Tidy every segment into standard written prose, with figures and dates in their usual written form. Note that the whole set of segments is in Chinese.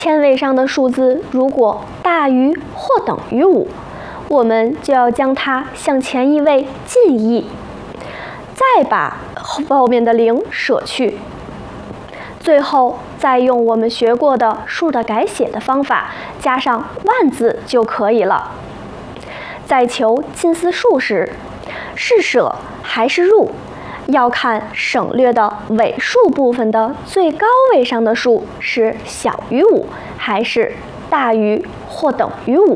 千位上的数字如果大于或等于5，我们就要将它向前一位进1，再把后面的0舍去，最后再用我们学过的数的改写的方法加上万字就可以了。在求近似数时，是舍还是入，要看省略的尾数部分的最高位上的数是小于5还是大于或等于5。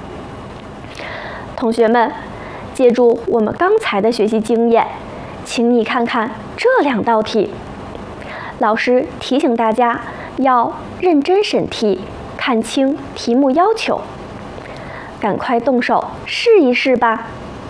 同学们，借助我们刚才的学习经验，请你看看这2道题。老师提醒大家要认真审题，看清题目要求，赶快动手试一试吧。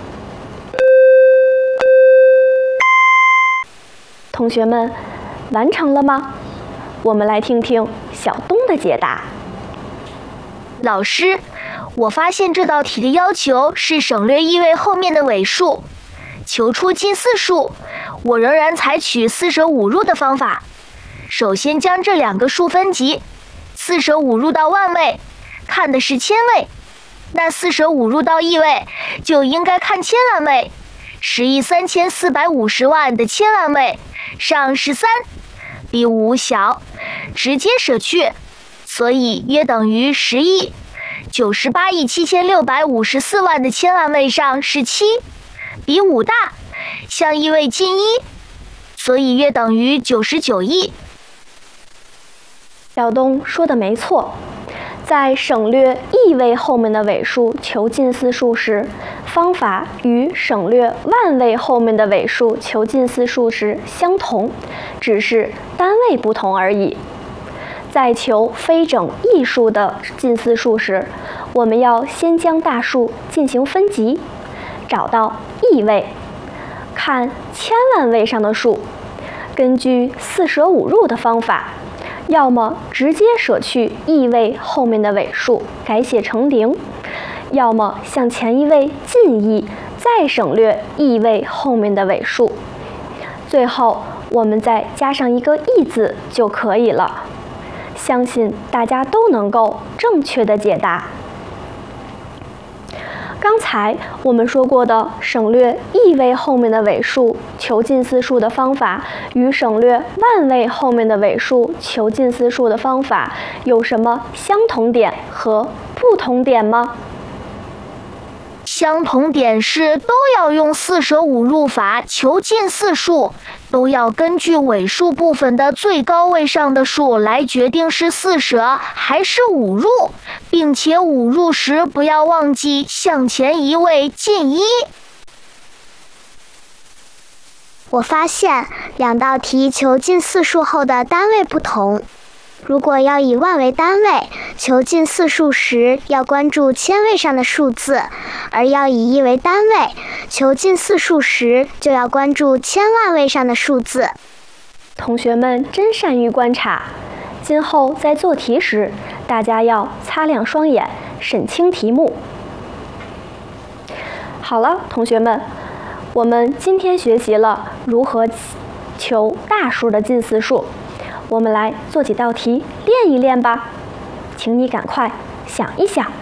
同学们，完成了吗？我们来听听小东的解答。 老师，我发现这道题的要求是省略1位后面的尾数，求出近似数，我仍然采取4舍5入的方法。首先将这2个数分级，4舍5入到万位，看的是千位，那4舍5入到亿位就应该看千万位，10亿3450万的千万位上是3，比5小，直接舍去，所以约等于10亿。98亿7654万的千万位上是7，比5大，向1位近1，所以约等于99亿。 小东说的没错，在省略亿位后面的尾数求近似数时，方法与省略万位后面的尾数求近似数时相同，只是单位不同而已。在求非整亿数的近似数时，我们要先将大数进行分级，找到亿位，看千万位上的数，根据4舍5入的方法，要么直接舍去亿位后面的尾数改写成0，要么向前一位进1，再省略亿位后面的尾数，最后我们再加上一个亿字就可以了。相信大家都能够正确的解答。刚才我们说过的省略亿位后面的尾数求近似数的方法与省略万位后面的尾数求近似数的方法有什么相同点和不同点吗？ 相同点是都要用4舍5入法求近似数，都要根据尾数部分的最高位上的数来决定是4舍还是5入，并且5入时不要忘记向前1位进1。 我发现2道题求近似数后的单位不同。如果要以万为单位，求近似数时要关注千位上的数字；而要以亿为单位，求近似数时就要关注千万位上的数字。 同学们真善于观察，今后在做题时，大家要擦亮双眼，审清题目。好了，同学们，我们今天学习了如何求大数的近似数。我们来做几道题练一练吧，请你赶快想一想。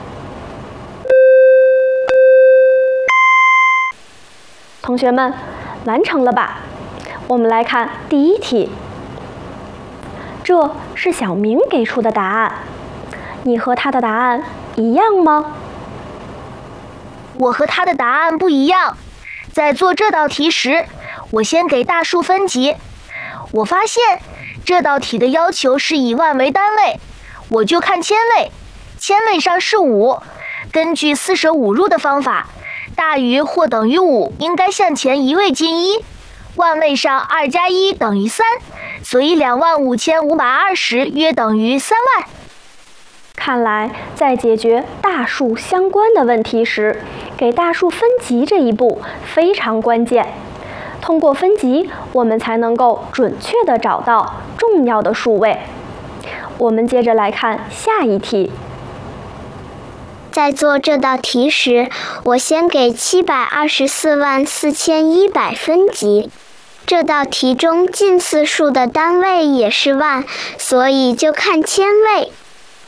同学们完成了吧？我们来看第一题，这是小明给出的答案，你和他的答案一样吗？ 我和他的答案不一样。在做这道题时，我先给大数分级，我发现这道题的要求是以万为单位，我就看千位，千位上是5，根据4舍5入的方法，大于或等于5应该向前1位进1，万位上2加1等于3，所以25520约等于3万。 看来在解决大数相关的问题时，给大数分级这一步非常关键。通过分级，我们才能够准确地找到重要的数位。我们接着来看下一题。 在做这道题时，我先给7244100分级。这道题中近似数的单位也是万，所以就看千位。